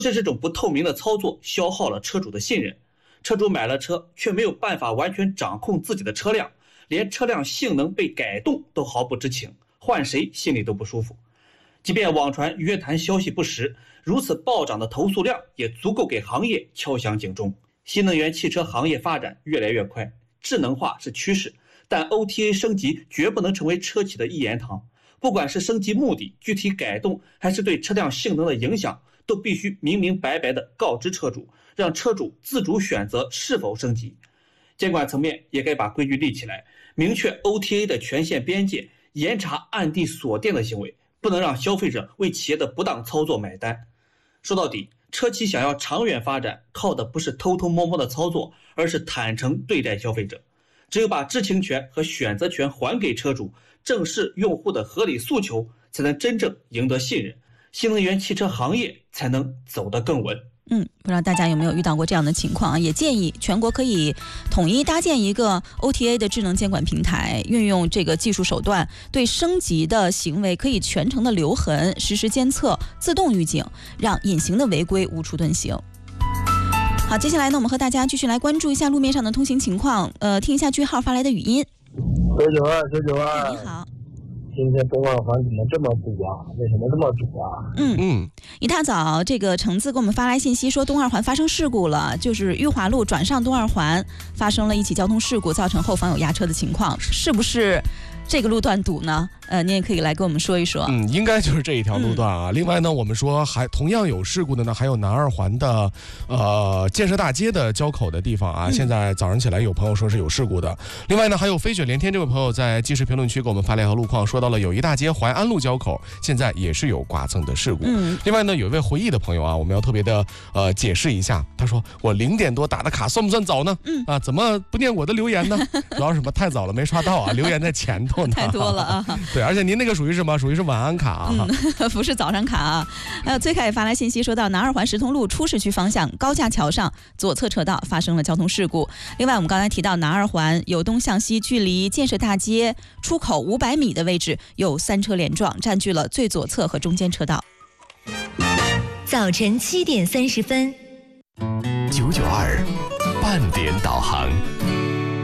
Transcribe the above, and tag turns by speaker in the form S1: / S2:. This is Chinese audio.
S1: 是这种不透明的操作消耗了车主的信任，车主买了车却没有办法完全掌控自己的车辆，连车辆性能被改动都毫不知情，换谁心里都不舒服。即便网传约谈消息不实，如此暴涨的投诉量也足够给行业敲响警钟。新能源汽车行业发展越来越快，智能化是趋势，但 OTA 升级绝不能成为车企的一言堂。不管是升级目的、具体改动，还是对车辆性能的影响，都必须明明白白地告知车主，让车主自主选择是否升级。监管层面也该把规矩立起来，明确 OTA 的权限边界，严查暗地锁店的行为，不能让消费者为企业的不当操作买单。说到底，车企想要长远发展，靠的不是偷偷摸摸的操作，而是坦诚对待消费者。只有把知情权和选择权还给车主，正视用户的合理诉求，才能真正赢得信任，新能源汽车行业才能走得更稳。
S2: 不知道大家有没有遇到过这样的情况啊？也建议全国可以统一搭建一个 OTA 的智能监管平台，运用这个技术手段，对升级的行为可以全程的留痕，实时监测，自动预警，让隐形的违规无处遁形。好，接下来呢，我们和大家继续来关注一下路面上的通行情况。听一下句号发来的语音。
S3: 992，
S2: 你好。
S3: 今天东二环怎么这么堵啊？为什么这么堵啊？
S2: 一大早这个橙子给我们发来信息说东二环发生事故了，就是裕华路转上东二环发生了一起交通事故，造成后方有压车的情况，是不是这个路段堵呢？您也可以来跟我们说一说。
S4: 应该就是这一条路段啊。另外呢，我们说还同样有事故的呢，还有南二环的建设大街的交口的地方啊。现在早上起来有朋友说是有事故的。另外呢，还有飞雪连天这位朋友在即时评论区给我们发来一条路况，说到了友谊大街淮安路交口现在也是有剐蹭的事故。另外呢，有一位回忆的朋友啊，我们要特别的解释一下，他说我0点多打的卡算不算早呢？怎么不念我的留言呢？主要是什么太早了没刷到啊，留言在前头呢。
S2: 太多了啊。
S4: 对，而且您那个属于什么？属于是晚安卡啊，
S2: 不是早上卡啊。还有崔凯也发来信息说到南二环石通路出市区方向高架桥上左侧车道发生了交通事故。另外我们刚才提到南二环由东向西距离建设大街出口500米的位置有3车连撞，占据了最左侧和中间车道。
S5: 早晨7点30分，992半点导航。